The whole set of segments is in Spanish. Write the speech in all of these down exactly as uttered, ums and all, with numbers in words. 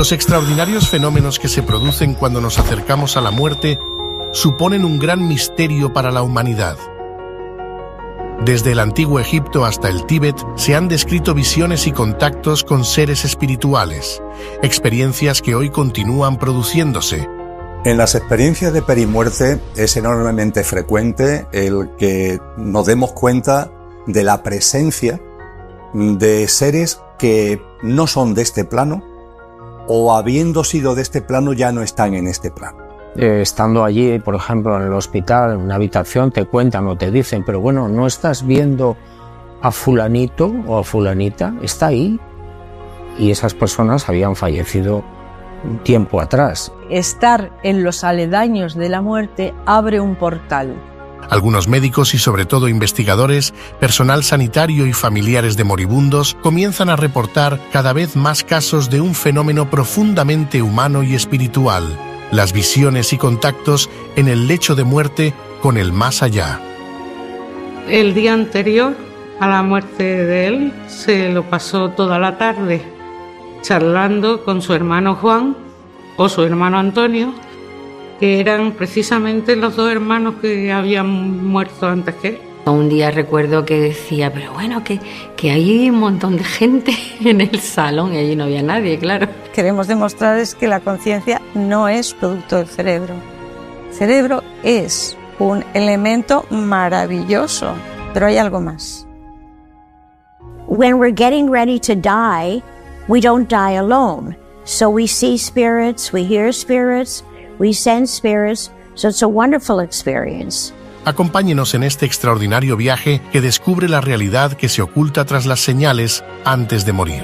Los extraordinarios fenómenos que se producen cuando nos acercamos a la muerte suponen un gran misterio para la humanidad. Desde el antiguo Egipto hasta el Tíbet se han descrito visiones y contactos con seres espirituales, experiencias que hoy continúan produciéndose. En las experiencias de perimuerte es enormemente frecuente el que nos demos cuenta de la presencia de seres que no son de este plano o habiendo sido de este plano ya no están en este plano. Eh, estando allí, por ejemplo, en el hospital, en una habitación, te cuentan o te dicen, pero bueno, ¿no estás viendo a fulanito o a fulanita? Está ahí. Y esas personas habían fallecido un tiempo atrás. Estar en los aledaños de la muerte abre un portal. Algunos médicos y sobre todo investigadores, personal sanitario y familiares de moribundos comienzan a reportar cada vez más casos de un fenómeno profundamente humano y espiritual: las visiones y contactos en el lecho de muerte con el más allá. El día anterior a la muerte de él se lo pasó toda la tarde charlando con su hermano Juan o su hermano Antonio, que eran precisamente los dos hermanos que habían muerto antes que él. Un día recuerdo que decía, pero bueno, que, que hay un montón de gente en el salón y allí no había nadie, claro. Queremos demostrar es que la conciencia no es producto del cerebro. El cerebro es un elemento maravilloso, pero hay algo más. When we're getting ready to die, we don't die alone. So we see spirits, we hear spirits, we sense spirits, so it's a wonderful experience. Acompáñenos en este extraordinario viaje que descubre la realidad que se oculta tras las señales antes de morir.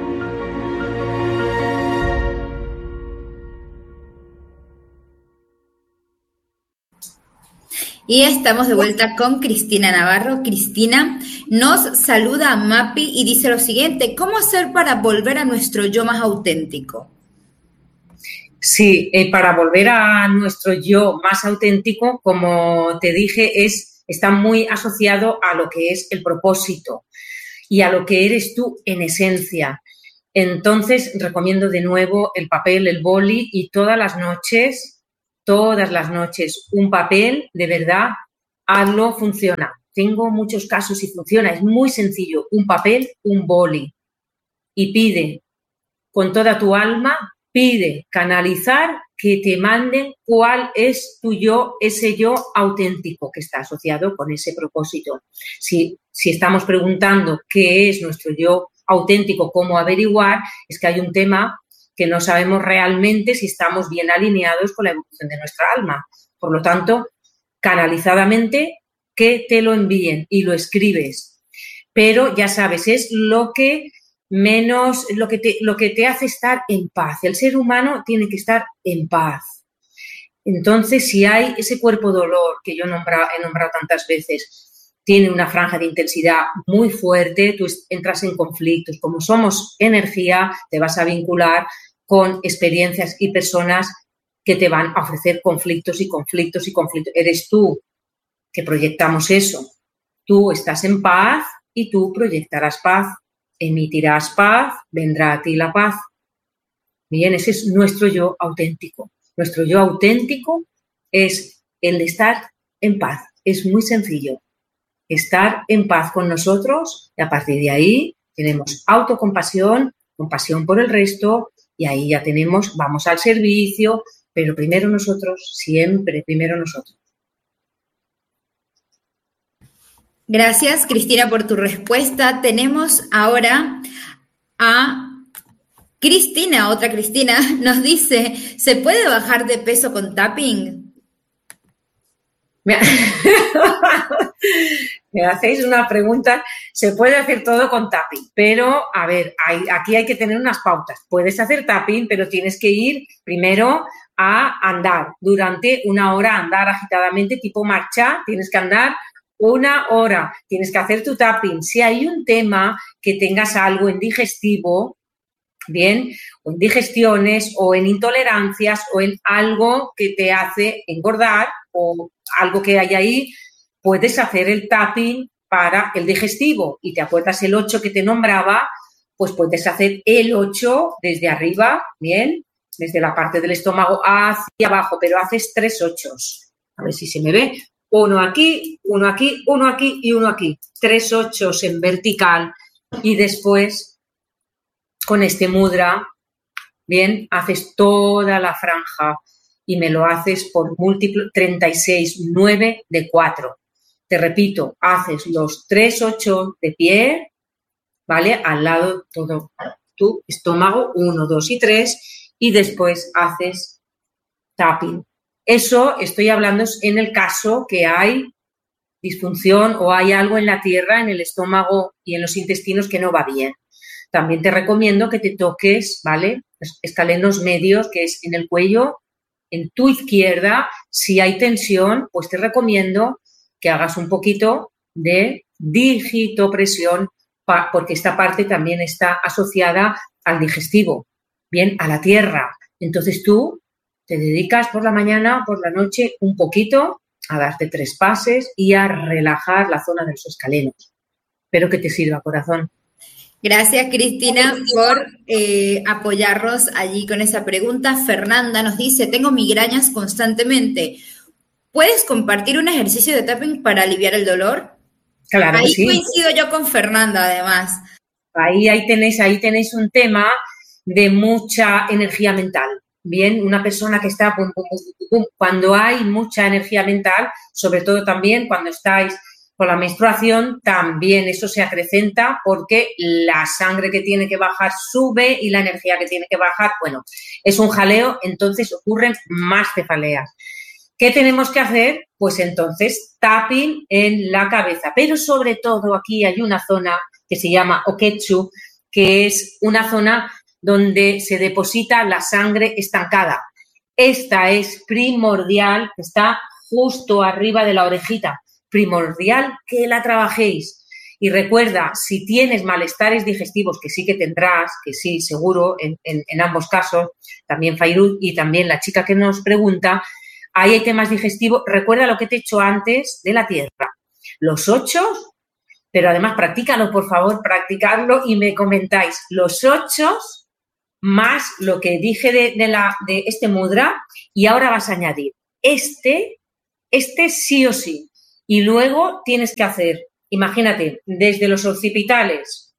Y estamos de vuelta con Cristina Navarro. Cristina nos saluda a Mapi y dice lo siguiente: ¿cómo hacer para volver a nuestro yo más auténtico? Sí, eh, para volver a nuestro yo más auténtico, como te dije, es, está muy asociado a lo que es el propósito y a lo que eres tú en esencia. Entonces, recomiendo de nuevo el papel, el boli y todas las noches, todas las noches, un papel, de verdad, hazlo, funciona. Tengo muchos casos y funciona, es muy sencillo. Un papel, un boli y pide con toda tu alma, pide canalizar que te manden cuál es tu yo, ese yo auténtico que está asociado con ese propósito. Si, si estamos preguntando qué es nuestro yo auténtico, cómo averiguar, es que hay un tema que no sabemos realmente si estamos bien alineados con la evolución de nuestra alma. Por lo tanto, canalizadamente, que te lo envíen y lo escribes. Pero ya sabes, es lo que menos, lo que te, lo que te hace estar en paz. El ser humano tiene que estar en paz. Entonces, si hay ese cuerpo dolor que yo he nombrado, he nombrado tantas veces, tiene una franja de intensidad muy fuerte, tú entras en conflictos. Como somos energía, te vas a vincular con experiencias y personas que te van a ofrecer conflictos y conflictos y conflictos. Eres tú que proyectamos eso. Tú estás en paz y tú proyectarás paz, emitirás paz, vendrá a ti la paz. Bien, ese es nuestro yo auténtico. Nuestro yo auténtico es el de estar en paz. Es muy sencillo. Estar en paz con nosotros y a partir de ahí tenemos autocompasión, compasión por el resto y ahí ya tenemos, vamos al servicio, pero primero nosotros, siempre primero nosotros. Gracias, Cristina, por tu respuesta. Tenemos ahora a Cristina, otra Cristina, nos dice, ¿se puede bajar de peso con tapping? Me, me hacéis una pregunta, se puede hacer todo con tapping, pero a ver, hay, aquí hay que tener unas pautas. Puedes hacer tapping, pero tienes que ir primero a andar durante una hora, andar agitadamente, tipo marcha, tienes que andar una hora, tienes que hacer tu tapping. Si hay un tema que tengas algo en digestivo, bien, o en digestiones, o en intolerancias, o en algo que te hace engordar, o algo que hay ahí, puedes hacer el tapping para el digestivo. Y te acuerdas el ocho que te nombraba, pues puedes hacer el ocho desde arriba, bien, desde la parte del estómago hacia abajo, pero haces tres ochos. A ver si se me ve. Uno aquí, uno aquí, uno aquí y uno aquí. Tres ochos en vertical y después con este mudra, bien, haces toda la franja y me lo haces por múltiplo treinta y seis, nueve de cuatro. Te repito, haces los tres ocho de pie, ¿vale? Al lado todo tu estómago, uno, dos y tres, y después haces tapping. Eso estoy hablando en el caso que hay disfunción o hay algo en la tierra, en el estómago y en los intestinos que no va bien. También te recomiendo que te toques, ¿vale? Escalenos medios, que es en el cuello, en tu izquierda. Si hay tensión, pues te recomiendo que hagas un poquito de digitopresión, porque esta parte también está asociada al digestivo, bien, a la tierra. Entonces tú te dedicas por la mañana, por la noche, un poquito a darte tres pases y a relajar la zona de los escalenos. Espero que te sirva, corazón. Gracias, Cristina, por eh, apoyarnos allí con esa pregunta. Fernanda nos dice, tengo migrañas constantemente. ¿Puedes compartir un ejercicio de tapping para aliviar el dolor? Claro, ahí sí. Coincido yo con Fernanda, además. Ahí, ahí, tenéis, ahí tenéis un tema de mucha energía mental. Bien, una persona que está, pum, pum, pum, pum, cuando hay mucha energía mental, sobre todo también cuando estáis con la menstruación, también eso se acrecenta porque la sangre que tiene que bajar sube y la energía que tiene que bajar, bueno, es un jaleo, entonces ocurren más cefaleas. ¿Qué tenemos que hacer? Pues entonces tapping en la cabeza, pero sobre todo aquí hay una zona que se llama Oketsu, que es una zona donde se deposita la sangre estancada. Esta es primordial, está justo arriba de la orejita. Primordial que la trabajéis. Y recuerda, si tienes malestares digestivos, que sí que tendrás, que sí, seguro, en, en, en ambos casos, también Fairuz y también la chica que nos pregunta, ahí hay temas digestivos. Recuerda lo que te he hecho antes de la tierra. Los ochos, pero además practícalo, por favor, practicarlo y me comentáis. Los ochos más lo que dije de, de, la, de este mudra y ahora vas a añadir este, este sí o sí. Y luego tienes que hacer, imagínate, desde los occipitales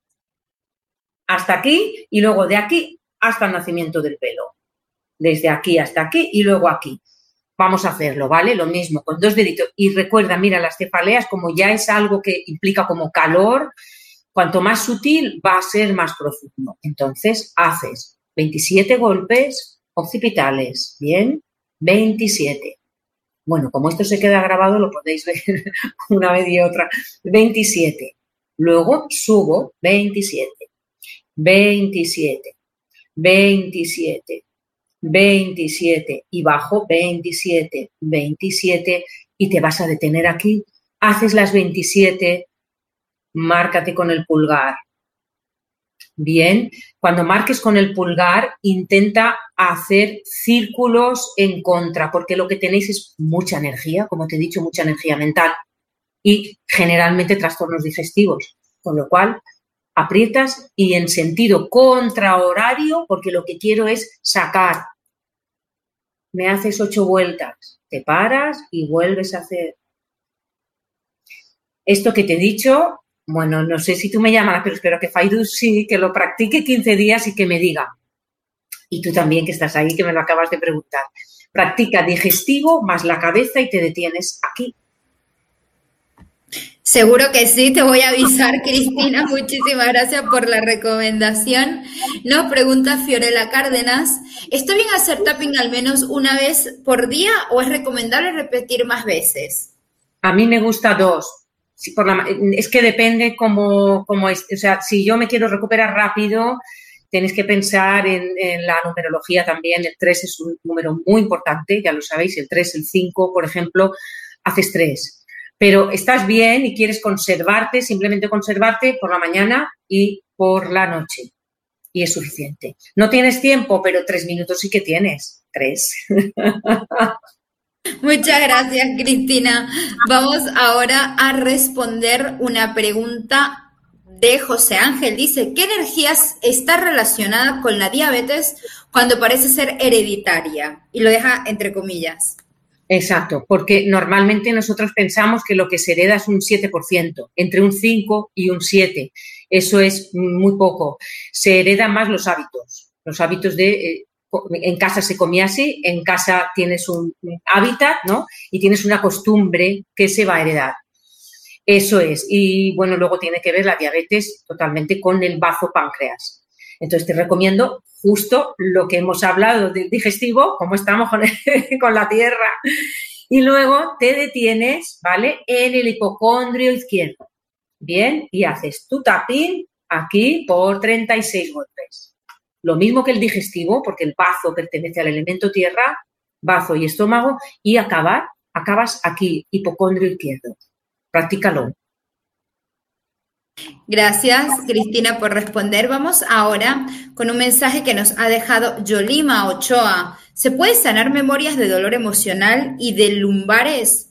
hasta aquí y luego de aquí hasta el nacimiento del pelo. Desde aquí hasta aquí y luego aquí. Vamos a hacerlo, ¿vale? Lo mismo, con dos deditos. Y recuerda, mira, las cefaleas, como ya es algo que implica como calor, cuanto más sutil va a ser más profundo. Entonces, haces veintisiete golpes occipitales, ¿bien? veintisiete. Bueno, como esto se queda grabado, lo podéis ver una vez y otra. veintisiete. Luego subo veintisiete. veintisiete. veintisiete. veintisiete. Y bajo veintisiete. veintisiete. Y te vas a detener aquí. Haces las veintisiete. Márcate con el pulgar. Bien, cuando marques con el pulgar, intenta hacer círculos en contra, porque lo que tenéis es mucha energía, como te he dicho, mucha energía mental y generalmente trastornos digestivos, con lo cual aprietas y en sentido contrahorario, porque lo que quiero es sacar. Me haces ocho vueltas, te paras y vuelves a hacer. Esto que te he dicho... Bueno, no sé si tú me llamas, pero espero que Fairuz sí, que lo practique quince días y que me diga. Y tú también, que estás ahí, que me lo acabas de preguntar. Practica digestivo más la cabeza y te detienes aquí. Seguro que sí, te voy a avisar, Cristina. Muchísimas gracias por la recomendación. Nos pregunta Fiorella Cárdenas, ¿está bien hacer tapping al menos una vez por día o es recomendable repetir más veces? A mí me gusta dos. Si por la, es que depende cómo, cómo es. O sea, si yo me quiero recuperar rápido, tenéis que pensar en, en la numerología también. El tres es un número muy importante, ya lo sabéis. El tres, el cinco, por ejemplo, haces tres. Pero estás bien y quieres conservarte, simplemente conservarte por la mañana y por la noche. Y es suficiente. No tienes tiempo, pero tres minutos sí que tienes. Tres. Muchas gracias, Cristina. Vamos ahora a responder una pregunta de José Ángel. Dice, ¿qué energías está relacionada con la diabetes cuando parece ser hereditaria? Y lo deja entre comillas. Exacto, porque normalmente nosotros pensamos que lo que se hereda es un siete por ciento, entre un cinco y un siete. Eso es muy poco. Se heredan más los hábitos, los hábitos de... Eh, en casa se comía así, en casa tienes un, un hábitat, ¿no? Y tienes una costumbre que se va a heredar. Eso es. Y, bueno, luego tiene que ver la diabetes totalmente con el bazo páncreas. Entonces, te recomiendo justo lo que hemos hablado del digestivo, cómo estamos con, el, con la tierra. Y luego te detienes, ¿vale?, en el hipocondrio izquierdo. Bien, y haces tu tapping aquí por treinta y seis golpes. Lo mismo que el digestivo, porque el bazo pertenece al elemento tierra, bazo y estómago, y acabar, acabas aquí, hipocondrio izquierdo. Practícalo. Gracias, Cristina, por responder. Vamos ahora con un mensaje que nos ha dejado Yolima Ochoa. ¿Se puede sanar memorias de dolor emocional y de lumbares?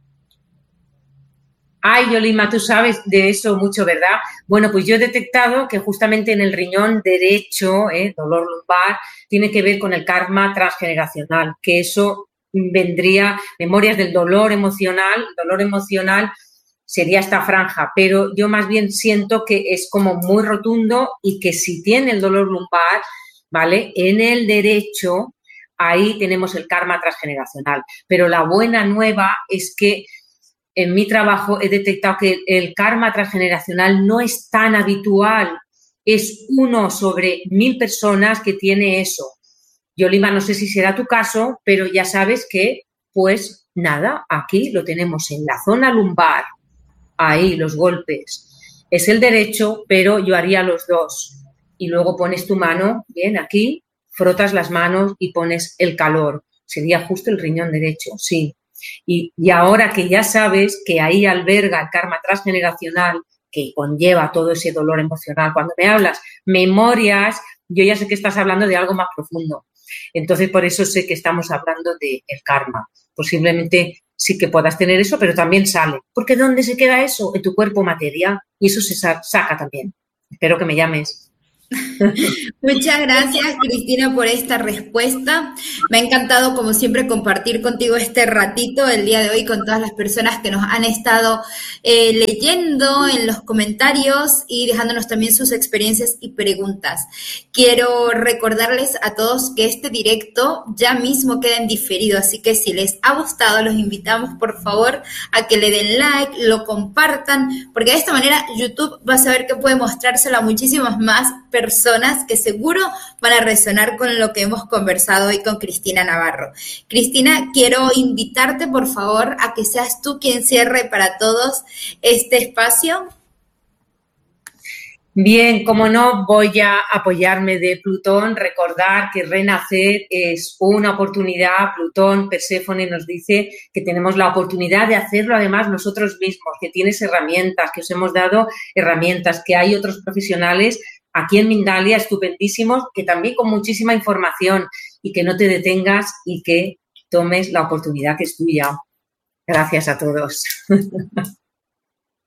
Ay, Yolima, tú sabes de eso mucho, ¿verdad? Bueno, pues yo he detectado que justamente en el riñón derecho, eh, dolor lumbar, tiene que ver con el karma transgeneracional, que eso vendría, memorias del dolor emocional, dolor emocional sería esta franja, pero yo más bien siento que es como muy rotundo y que si tiene el dolor lumbar, ¿vale?, en el derecho, ahí tenemos el karma transgeneracional. Pero la buena nueva es que en mi trabajo he detectado que el karma transgeneracional no es tan habitual, es uno sobre mil personas que tiene eso. Yolima, no sé si será tu caso, pero ya sabes que, pues nada, aquí lo tenemos en la zona lumbar. Ahí, los golpes. Es el derecho, pero yo haría los dos. Y luego pones tu mano, bien, aquí, frotas las manos y pones el calor. Sería justo el riñón derecho, sí. Y, y ahora que ya sabes que ahí alberga el karma transgeneracional, que conlleva todo ese dolor emocional, cuando me hablas memorias, yo ya sé que estás hablando de algo más profundo. Entonces, por eso sé que estamos hablando del karma. Posiblemente sí que puedas tener eso, pero también sale. Porque ¿dónde se queda eso? En tu cuerpo materia. Y eso se sa- saca también. Espero que me llames. Muchas gracias, Cristina, por esta respuesta. Me ha encantado, como siempre, compartir contigo este ratito el día de hoy con todas las personas que nos han estado eh, leyendo en los comentarios y dejándonos también sus experiencias y preguntas. Quiero recordarles a todos que este directo ya mismo queda en diferido, así que si les ha gustado, los invitamos, por favor, a que le den like, lo compartan, porque de esta manera YouTube va a saber que puede mostrárselo a muchísimas más personas personas que seguro van a resonar con lo que hemos conversado hoy con Cristina Navarro. Cristina, quiero invitarte, por favor, a que seas tú quien cierre para todos este espacio. Bien, como no, voy a apoyarme de Plutón, recordar que renacer es una oportunidad. Plutón, Perséfone nos dice que tenemos la oportunidad de hacerlo además nosotros mismos, que tienes herramientas, que os hemos dado herramientas, que hay otros profesionales aquí en Mindalia estupendísimos, que también con muchísima información, y que no te detengas y que tomes la oportunidad que es tuya. Gracias a todos.